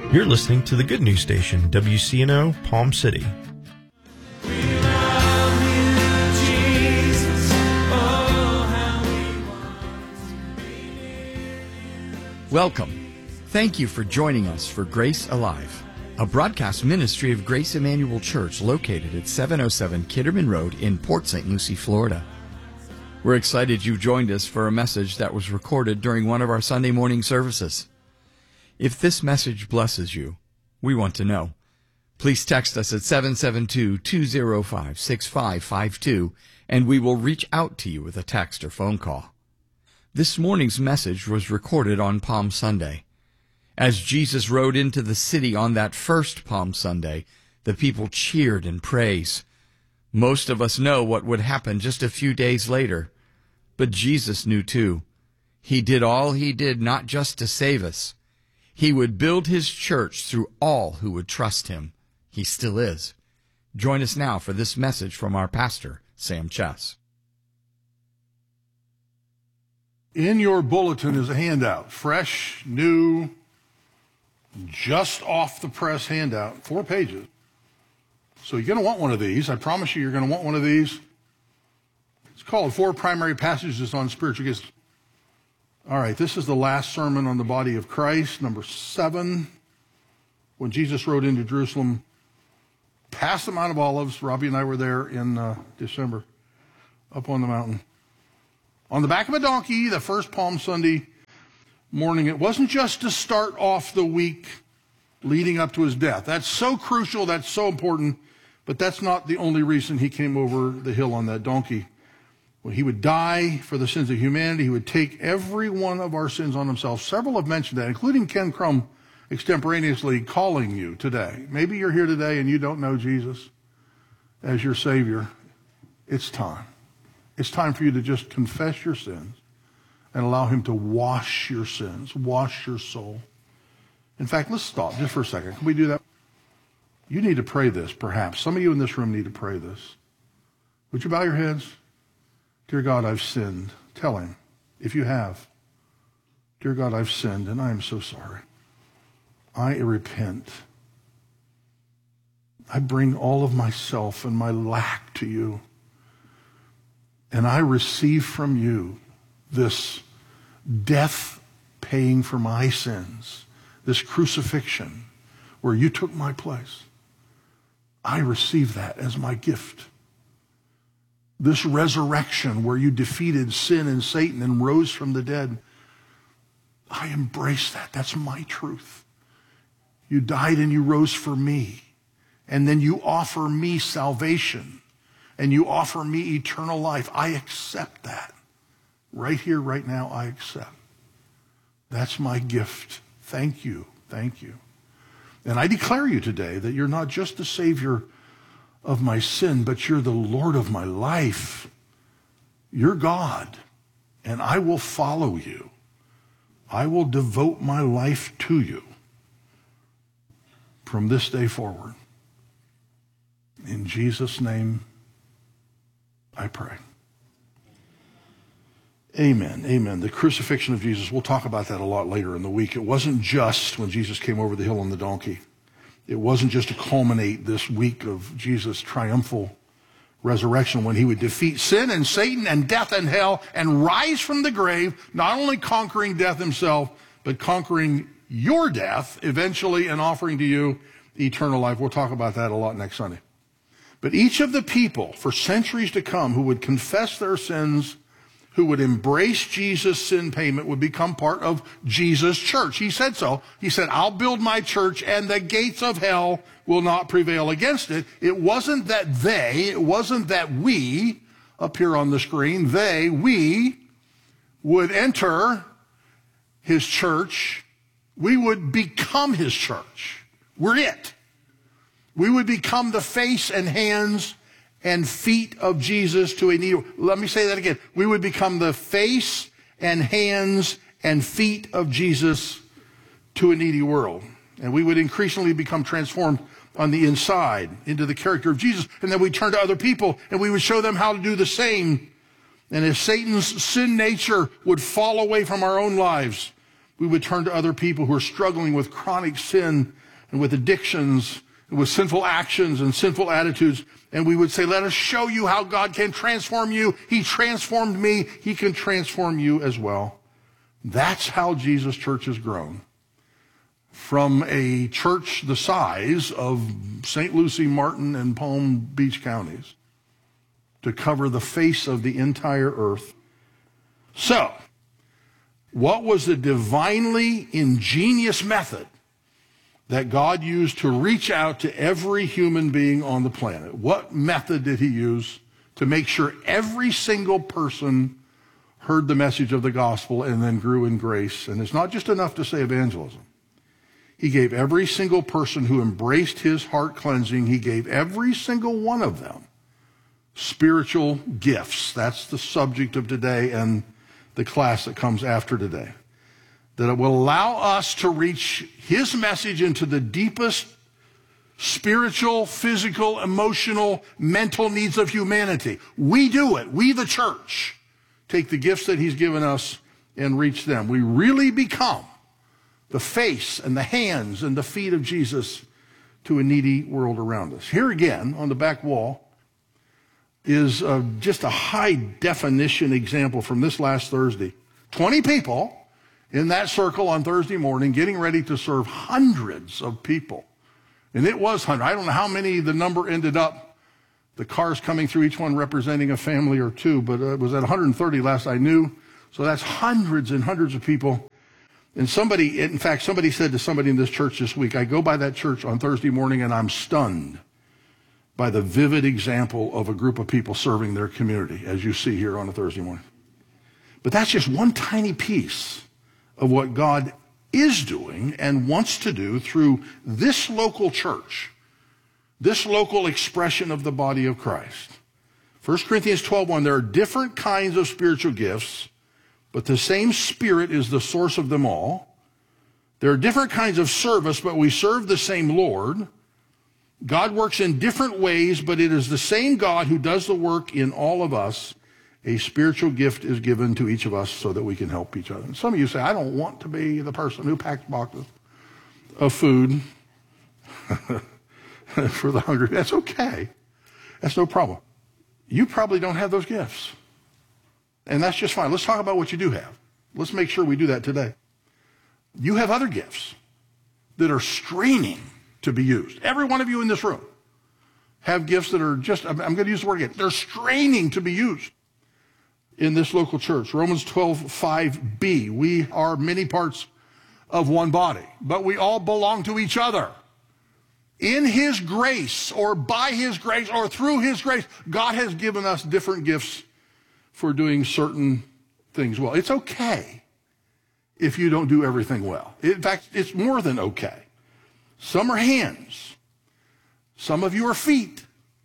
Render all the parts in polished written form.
You're listening to the Good News Station, WCNO, Palm City. Welcome. Thank you for joining us for Grace Alive, a broadcast ministry of Grace Emmanuel Church located at 707 Kitterman Road in Port St. Lucie, Florida. We're excited you joined us for a message that was recorded during one of our Sunday morning services. If this message blesses you, we want to know. Please text us at 772-205-6552, and we will reach out to you with a text or phone call. This morning's message was recorded on Palm Sunday. As Jesus rode into the city on that first Palm Sunday, the people cheered in praise. Most of us know what would happen just a few days later, but Jesus knew too. He did all he did not just to save us. He would build his church through all who would trust him. He still is. Join us now for this message from our pastor, Sam Chess. In your bulletin is a handout, fresh, new, just off the press handout, 4 pages. So you're going to want one of these. I promise you're going to want one of these. It's called 4 Primary Passages on Spiritual Gifts. All right, this is the last sermon on the body of Christ, number 7. When Jesus rode into Jerusalem, past the Mount of Olives. Robbie and I were there in December, up on the mountain. On the back of a donkey, the first Palm Sunday morning. It wasn't just to start off the week leading up to his death. That's so crucial, that's so important, but that's not the only reason he came over the hill on that donkey. Well, he would die for the sins of humanity. He would take every one of our sins on himself. Several have mentioned that, including Ken Crum extemporaneously calling you today. Maybe you're here today and you don't know Jesus as your Savior. It's time. It's time for you to just confess your sins and allow him to wash your sins, wash your soul. In fact, let's stop just for a second. Can we do that? You need to pray this, perhaps. Some of you in this room need to pray this. Would you bow your heads? Dear God, I've sinned. Tell him, if you have. Dear God, I've sinned, and I am so sorry. I repent. I bring all of myself and my lack to you. And I receive from you this death paying for my sins, this crucifixion where you took my place. I receive that as my gift. This resurrection where you defeated sin and Satan and rose from the dead, I embrace that. That's my truth. You died and you rose for me. And then you offer me salvation. And you offer me eternal life. I accept that. Right here, right now, I accept. That's my gift. Thank you. Thank you. And I declare you today that you're not just the Savior of my sin, but you're the Lord of my life. You're God, and I will follow you. I will devote my life to you from this day forward. In Jesus' name, I pray. Amen. Amen. The crucifixion of Jesus, we'll talk about that a lot later in the week. It wasn't just when Jesus came over the hill on the donkey. It wasn't just to culminate this week of Jesus' triumphal resurrection when he would defeat sin and Satan and death and hell and rise from the grave, not only conquering death himself, but conquering your death eventually and offering to you eternal life. We'll talk about that a lot next Sunday. But each of the people for centuries to come who would confess their sins, who would embrace Jesus' sin payment, would become part of Jesus' church. He said so. He said, I'll build my church and the gates of hell will not prevail against it. It wasn't that it wasn't that we, up here on the screen, we would enter his church. We would become his church. We're it. We would become the face and hands and feet of Jesus to a needy world. Let me say that again. We would become the face and hands and feet of Jesus to a needy world. And we would increasingly become transformed on the inside into the character of Jesus. And then we'd turn to other people and we would show them how to do the same. And if Satan's sin nature would fall away from our own lives, We would turn to other people who are struggling with chronic sin and with addictions and with sinful actions and sinful attitudes. And we would say, let us show you how God can transform you. He transformed me. He can transform you as well. That's how Jesus Church has grown. From a church the size of St. Lucie, Martin, and Palm Beach counties to cover the face of the entire earth. So, what was the divinely ingenious method that God used to reach out to every human being on the planet? What method did he use to make sure every single person heard the message of the gospel and then grew in grace? And it's not just enough to say evangelism. He gave every single person who embraced his heart cleansing, he gave every single one of them spiritual gifts. That's the subject of today and the class that comes after today. That it will allow us to reach his message into the deepest spiritual, physical, emotional, mental needs of humanity. We do it. We, the church, take the gifts that he's given us and reach them. We really become the face and the hands and the feet of Jesus to a needy world around us. Here again, on the back wall, is just a high-definition example from this last Thursday. 20 people in that circle on Thursday morning getting ready to serve hundreds of people. And it was hundreds. I don't know how many the number ended up, the cars coming through, each one representing a family or two, but it was at 130 last I knew. So that's hundreds and hundreds of people. And somebody said to somebody in this church this week, I go by that church on Thursday morning and I'm stunned by the vivid example of a group of people serving their community, as you see here on a Thursday morning. But that's just one tiny piece of what God is doing and wants to do through this local church, this local expression of the body of Christ. 1 Corinthians 12:1, there are different kinds of spiritual gifts, but the same Spirit is the source of them all. There are different kinds of service, but we serve the same Lord. God works in different ways, but it is the same God who does the work in all of us. A spiritual gift is given to each of us so that we can help each other. And some of you say, I don't want to be the person who packs boxes of food for the hungry. That's okay. That's no problem. You probably don't have those gifts. And that's just fine. Let's talk about what you do have. Let's make sure we do that today. You have other gifts that are straining to be used. Every one of you in this room have gifts that are just, I'm going to use the word again, they're straining to be used in this local church. Romans 12:5b, we are many parts of one body, but we all belong to each other. In his grace, or by his grace, or through his grace, God has given us different gifts for doing certain things well. It's okay if you don't do everything well. In fact, it's more than okay. Some are hands. Some of you are feet.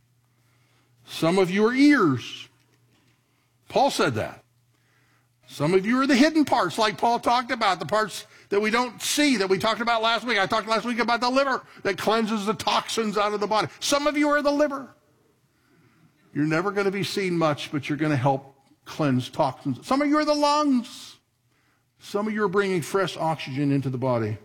Some of you are ears. Paul said that. Some of you are the hidden parts, like Paul talked about, the parts that we don't see, that we talked about last week. I talked last week about the liver that cleanses the toxins out of the body. Some of you are the liver. You're never going to be seen much, but you're going to help cleanse toxins. Some of you are the lungs. Some of you are bringing fresh oxygen into the body.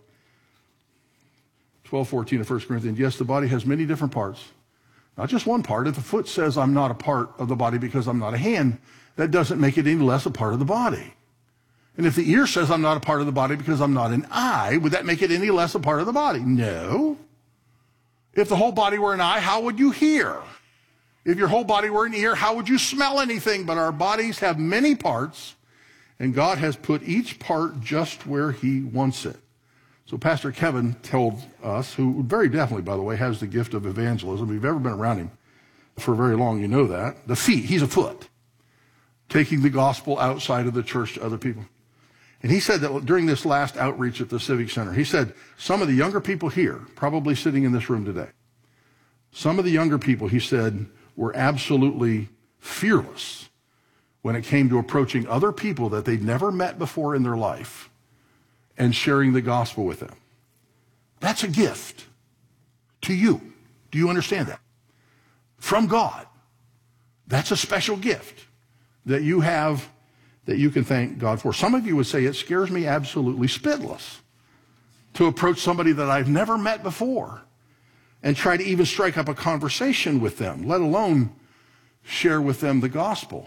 12:14 of 1 Corinthians. Yes, the body has many different parts. Not just one part. If the foot says I'm not a part of the body because I'm not a hand, that doesn't make it any less a part of the body. And if the ear says I'm not a part of the body because I'm not an eye, would that make it any less a part of the body? No. If the whole body were an eye, how would you hear? If your whole body were an ear, how would you smell anything? But our bodies have many parts, and God has put each part just where he wants it. So Pastor Kevin told us, who very definitely, by the way, has the gift of evangelism. If you've ever been around him for very long, you know that. The feet, he's a foot, taking the gospel outside of the church to other people. And he said that during this last outreach at the Civic Center, he said some of the younger people here, probably sitting in this room today, some of the younger people, he said, were absolutely fearless when it came to approaching other people that they'd never met before in their life and sharing the gospel with them. That's a gift to you. Do you understand that? From God. That's a special gift that you have that you can thank God for. Some of you would say it scares me absolutely spitless to approach somebody that I've never met before and try to even strike up a conversation with them, let alone share with them the gospel.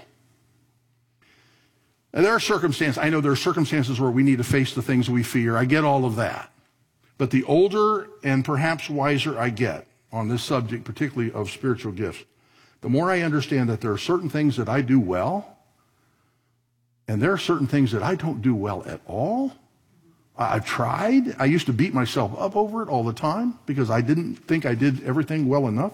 And there are circumstances, I know there are circumstances where we need to face the things we fear. I get all of that. But the older and perhaps wiser I get on this subject, particularly of spiritual gifts, the more I understand that there are certain things that I do well, and there are certain things that I don't do well at all. I've tried. I used to beat myself up over it all the time because I didn't think I did everything well enough.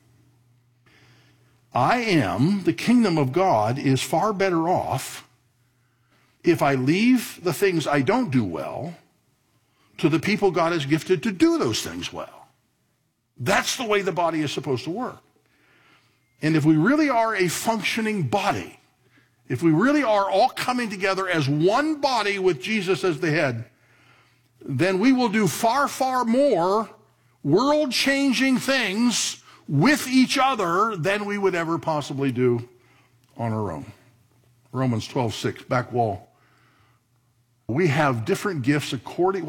The kingdom of God is far better off if I leave the things I don't do well to the people God has gifted to do those things well. That's the way the body is supposed to work. And if we really are a functioning body, if we really are all coming together as one body with Jesus as the head, then we will do far, far more world-changing things with each other than we would ever possibly do on our own. Romans 12:6, back wall. We have different gifts according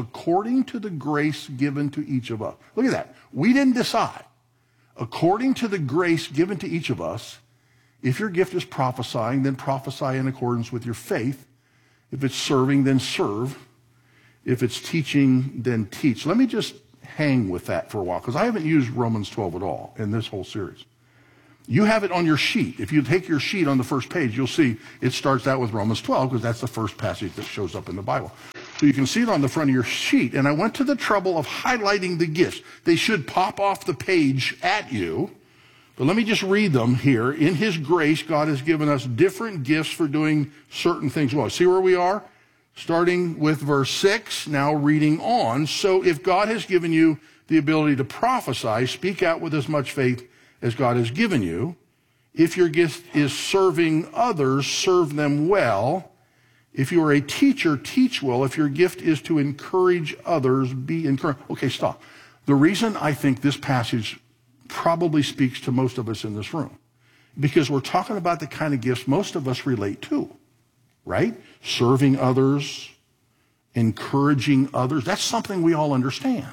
to the grace given to each of us. Look at that. We didn't decide. According to the grace given to each of us, if your gift is prophesying, then prophesy in accordance with your faith. If it's serving, then serve. If it's teaching, then teach. Let me just hang with that for a while, because I haven't used Romans 12 at all in this whole series. You have it on your sheet. If you take your sheet on the first page, you'll see it starts out with Romans 12, because that's the first passage that shows up in the Bible. So you can see it on the front of your sheet. And I went to the trouble of highlighting the gifts. They should pop off the page at you. But let me just read them here. In his grace, God has given us different gifts for doing certain things well. See where we are? Starting with verse 6, now reading on. So if God has given you the ability to prophesy, speak out with as much faith as God has given you. If your gift is serving others, serve them well. If you are a teacher, teach well. If your gift is to encourage others, be encouraged. Okay, stop. The reason I think this passage probably speaks to most of us in this room, because we're talking about the kind of gifts most of us relate to, right? Serving others, encouraging others. That's something we all understand.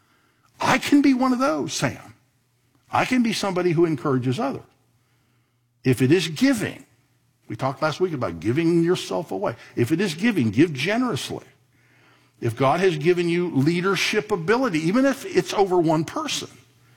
I can be one of those, Sam. I can be somebody who encourages others. If it is giving, we talked last week about giving yourself away. If it is giving, give generously. If God has given you leadership ability, even if it's over one person,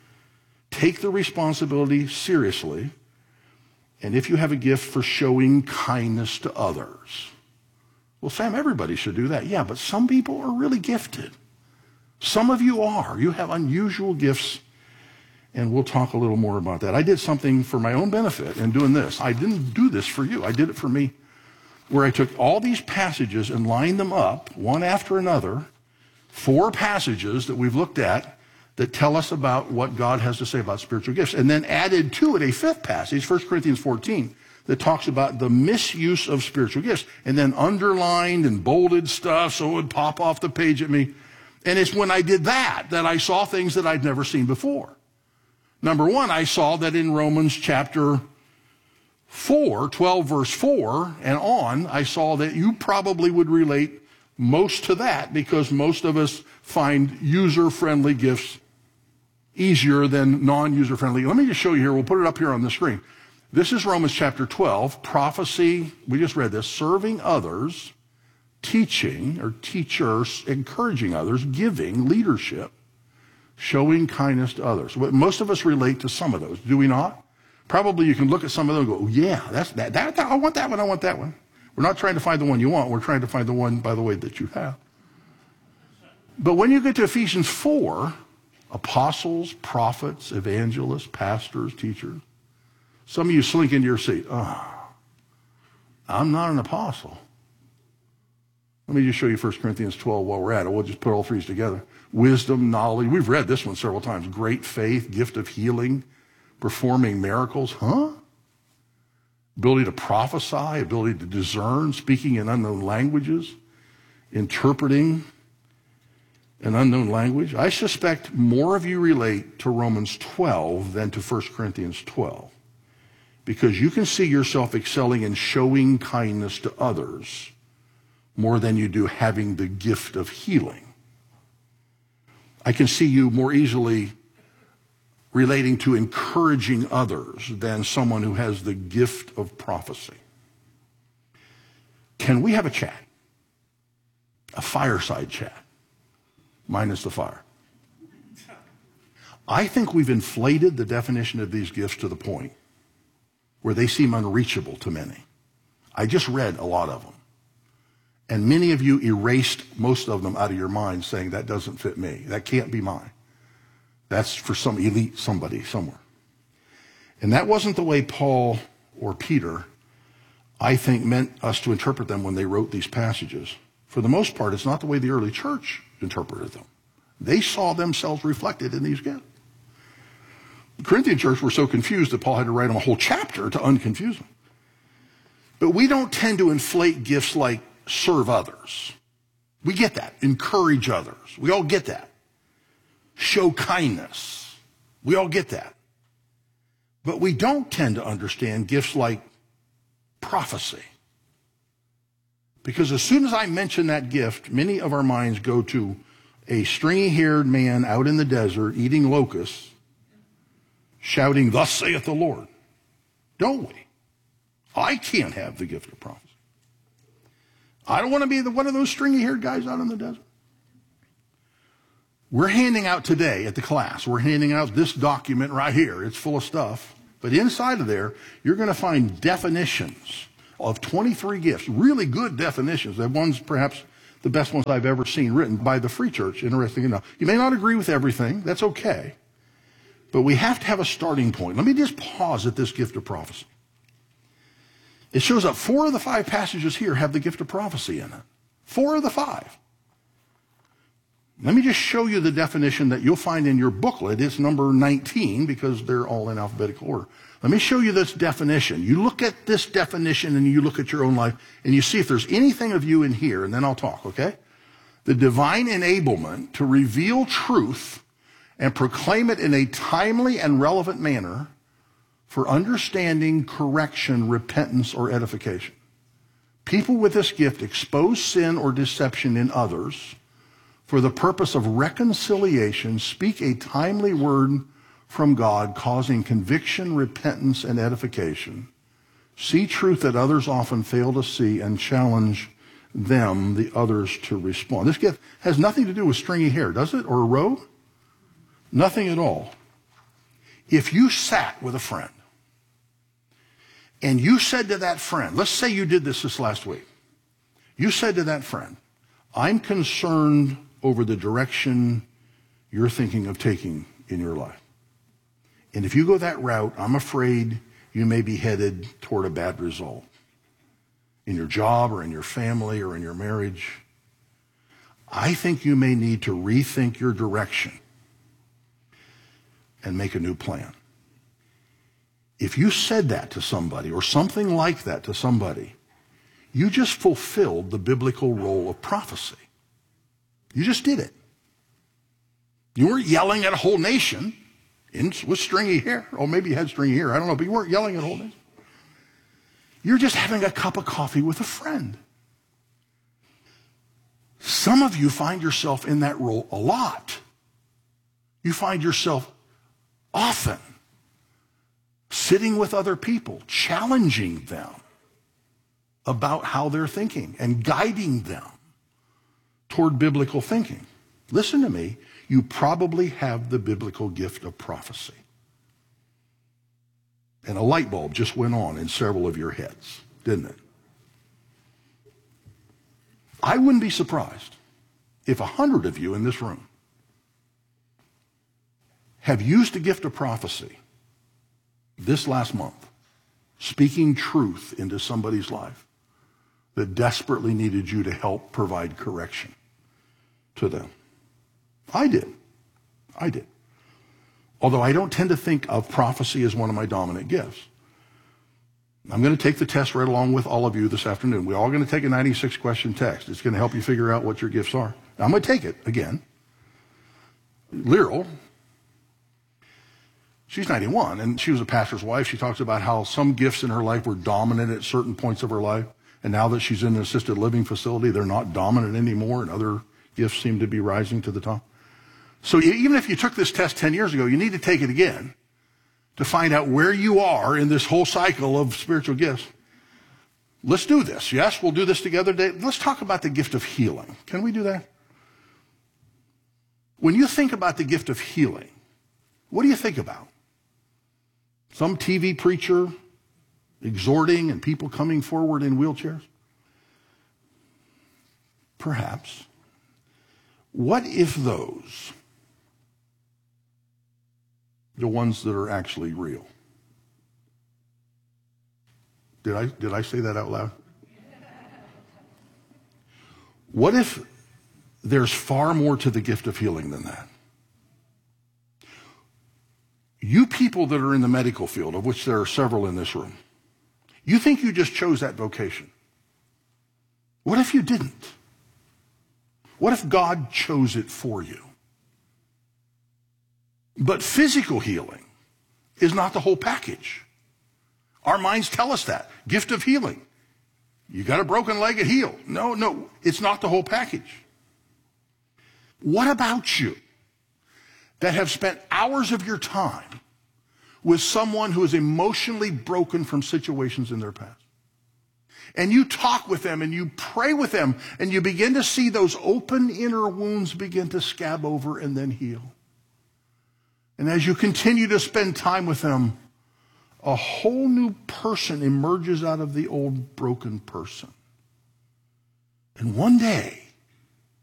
take the responsibility seriously. And if you have a gift for showing kindness to others, well, Sam, everybody should do that. Yeah, but some people are really gifted. Some of you are. You have unusual gifts, and we'll talk a little more about that. I did something for my own benefit in doing this. I didn't do this for you. I did it for me, where I took all these passages and lined them up, one after another, 4 passages that we've looked at that tell us about what God has to say about spiritual gifts, and then added to it a 5th passage, 1 Corinthians 14, that talks about the misuse of spiritual gifts, and then underlined and bolded stuff so it would pop off the page at me. And it's when I did that I saw things that I'd never seen before. Number one, I saw that in Romans chapter 4, 12 verse 4 and on, I saw that you probably would relate most to that, because most of us find user-friendly gifts easier than non-user-friendly. Let me just show you here. We'll put it up here on the screen. This is Romans chapter 12, prophecy. We just read this. Serving others, teaching or teachers, encouraging others, giving, leadership, showing kindness to others. Most of us relate to some of those, do we not? Probably you can look at some of them and go, oh, yeah, that's that. I want that one. I want that one. We're not trying to find the one you want. We're trying to find the one, by the way, that you have. But when you get to Ephesians 4, apostles, prophets, evangelists, pastors, teachers, some of you slink into your seat. Oh, I'm not an apostle. Let me just show you 1 Corinthians 12 while we're at it. We'll just put all 3 together. Wisdom, knowledge. We've read this one several times. Great faith, gift of healing, performing miracles. Ability to prophesy, ability to discern, speaking in unknown languages, interpreting an unknown language. I suspect more of you relate to Romans 12 than to 1 Corinthians 12. because you can see yourself excelling in showing kindness to others more than you do having the gift of healing. I can see you more easily relating to encouraging others than someone who has the gift of prophecy. Can we have a chat? A fireside chat, minus the fire. I think we've inflated the definition of these gifts to the point where they seem unreachable to many. I just read a lot of them. And many of you erased most of them out of your mind saying, that doesn't fit me. That can't be mine. That's for some elite somebody somewhere. And that wasn't the way Paul or Peter, I think, meant us to interpret them when they wrote these passages. For the most part, it's not the way the early church interpreted them. They saw themselves reflected in these gifts. The Corinthian church were so confused that Paul had to write them a whole chapter to unconfuse them. But we don't tend to inflate gifts like serve others. We get that. Encourage others. We all get that. Show kindness. We all get that. But we don't tend to understand gifts like prophecy. Because as soon as I mention that gift, many of our minds go to a stringy-haired man out in the desert eating locusts, shouting, "Thus saith the Lord." Don't we? I can't have the gift of prophecy. I don't want to be one of those stringy-haired guys out in the desert. We're handing out today at the class, we're handing out this document right here. It's full of stuff. But inside of there, you're going to find definitions of 23 gifts, really good definitions. The ones, perhaps the best ones I've ever seen written by the Free Church, interesting enough. You may not agree with everything. That's okay. But we have to have a starting point. Let me just pause at this gift of prophecy. It shows up 4 of the 5 passages here have the gift of prophecy in it. 4 of the 5. Let me just show you the definition that you'll find in your booklet. It's number 19 because they're all in alphabetical order. Let me show you this definition. You look at this definition and you look at your own life and you see if there's anything of you in here, and then I'll talk, okay? The divine enablement to reveal truth and proclaim it in a timely and relevant manner for understanding, correction, repentance, or edification. People with this gift expose sin or deception in others for the purpose of reconciliation, speak a timely word from God, causing conviction, repentance, and edification, see truth that others often fail to see, and challenge them, the others, to respond. This gift has nothing to do with stringy hair, does it? Or a robe? Nothing at all. If you sat with a friend and you said to that friend, let's say you did this last week. You said to that friend, "I'm concerned over the direction you're thinking of taking in your life. And if you go that route, I'm afraid you may be headed toward a bad result in your job or in your family or in your marriage. I think you may need to rethink your direction and make a new plan." If you said that to somebody or something like that to somebody, you just fulfilled the biblical role of prophecy. You just did it. You weren't yelling at a whole nation with stringy hair. Or maybe you had stringy hair. I don't know, but you weren't yelling at a whole nation. You're just having a cup of coffee with a friend. Some of you find yourself in that role a lot. You find yourself often sitting with other people, challenging them about how they're thinking and guiding them toward biblical thinking. Listen to me, you probably have the biblical gift of prophecy. And a light bulb just went on in several of your heads, didn't it? I wouldn't be surprised if 100 of you in this room have used the gift of prophecy this last month, speaking truth into somebody's life that desperately needed you to help provide correction to them. I did. Although I don't tend to think of prophecy as one of my dominant gifts. I'm going to take the test right along with all of you this afternoon. We're all going to take a 96-question test. It's going to help you figure out what your gifts are. Now, I'm going to take it again. Lyral. She's 91, and she was a pastor's wife. She talks about how some gifts in her life were dominant at certain points of her life, and now that she's in an assisted living facility, they're not dominant anymore, and other gifts seem to be rising to the top. So even if you took this test 10 years ago, you need to take it again to find out where you are in this whole cycle of spiritual gifts. Let's do this. Yes, we'll do this together today. Let's talk about the gift of healing. Can we do that? When you think about the gift of healing, what do you think about? Some TV preacher exhorting and people coming forward in wheelchairs? Perhaps. What if those, the ones that are actually real? Did I say that out loud? What if there's far more to the gift of healing than that? You people that are in the medical field, of which there are several in this room, you think you just chose that vocation. What if you didn't? What if God chose it for you? But physical healing is not the whole package. Our minds tell us that. Gift of healing. You got a broken leg, it healed. No, it's not the whole package. What about you that have spent hours of your time with someone who is emotionally broken from situations in their past? And you talk with them and you pray with them and you begin to see those open inner wounds begin to scab over and then heal. And as you continue to spend time with them, a whole new person emerges out of the old broken person. And one day,